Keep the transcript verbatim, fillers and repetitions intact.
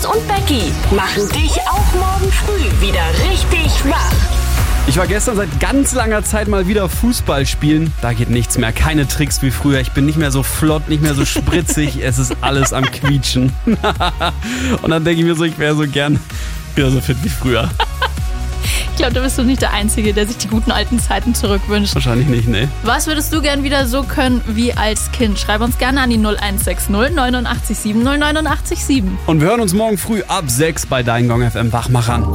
Klaus und Becky machen dich auch morgen früh wieder richtig wach. Ich war gestern seit ganz langer Zeit mal wieder Fußball spielen. Da geht nichts mehr, keine Tricks wie früher. Ich bin nicht mehr so flott, nicht mehr so spritzig. Es ist alles am Quietschen. Und dann denke ich mir so, ich wäre so gern wieder so fit wie früher. Ich glaube, da bist du nicht der Einzige, der sich die guten alten Zeiten zurückwünscht. Wahrscheinlich nicht, ne? Was würdest du gern wieder so können wie als Kind? Schreib uns gerne an die null eins sechs null neun acht sieben null neun acht sieben. Und wir hören uns morgen früh ab sechs bei Dein Gong F M Wachmachern.